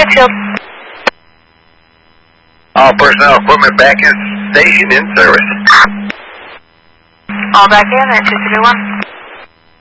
Hatfield. All personnel equipment back in station in service. All back in at 231.